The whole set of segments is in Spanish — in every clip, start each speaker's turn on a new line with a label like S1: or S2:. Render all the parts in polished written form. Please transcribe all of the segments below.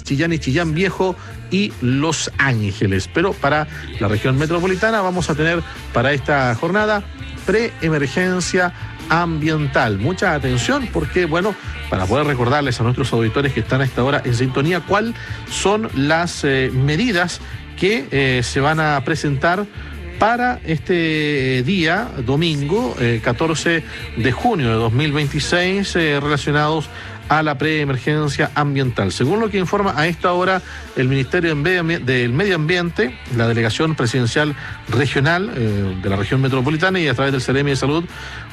S1: Chillán y Chillán Viejo y Los Ángeles. Pero para la región metropolitana vamos a tener para esta jornada preemergencia ambiental. Mucha atención porque, bueno, para poder recordarles a nuestros auditores que están a esta hora en sintonía, cuáles son las medidas que se van a presentar para este día, domingo, 14 de junio de 2026, relacionados a la preemergencia ambiental. Según lo que informa a esta hora el Ministerio del Medio Ambiente, la Delegación Presidencial Regional de la región metropolitana y a través del Seremi de Salud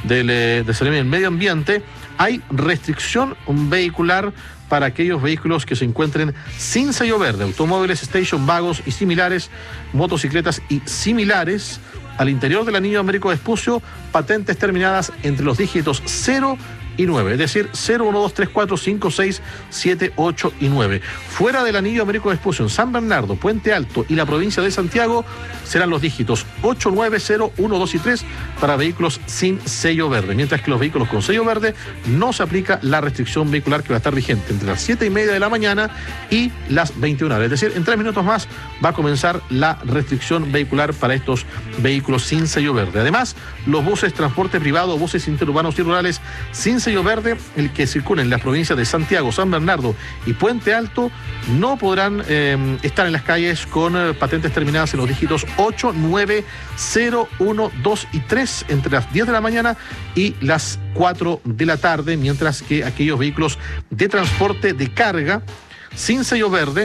S1: del Seremi del Medio Ambiente, hay restricción vehicular para aquellos vehículos que se encuentren sin sello verde, automóviles, station, vagos y similares, motocicletas y similares, al interior del anillo Américo Vespucio, patentes terminadas entre los dígitos 0 y 9, es decir, 0, 1, 2, 3, 4, 5, 6, 7, 8 y 9. Fuera del anillo Américo Vespucio, en San Bernardo, Puente Alto y la provincia de Santiago, serán los dígitos 8, 9, 0, 1, 2 y 3 para vehículos sin sello verde, mientras que los vehículos con sello verde no se aplica la restricción vehicular que va a estar vigente entre las 7:30 de la mañana y las 21 horas. Es decir, en 3 minutos más va a comenzar la restricción vehicular para estos vehículos sin sello verde. Además, los buses transporte privado, buses interurbanos y rurales sin sello verde, el que circulen en las provincias de Santiago, San Bernardo y Puente Alto, no podrán estar en las calles con patentes terminadas en los dígitos 8, 9, 0, 1, 2 y 3 entre las 10 de la mañana y las 4 de la tarde, mientras que aquellos vehículos de transporte de carga sin sello verde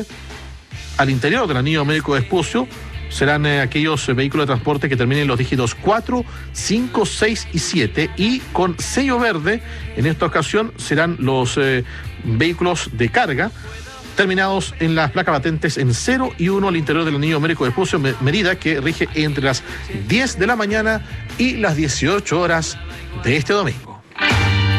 S1: al interior del anillo Américo Vespucio serán aquellos vehículos de transporte que terminen los dígitos 4, 5, 6 y 7, y con sello verde en esta ocasión serán los vehículos de carga terminados en las placas patentes en 0 y 1 al interior del anillo Américo Vespucio, medida que rige entre las 10 de la mañana y las 18 horas de este domingo.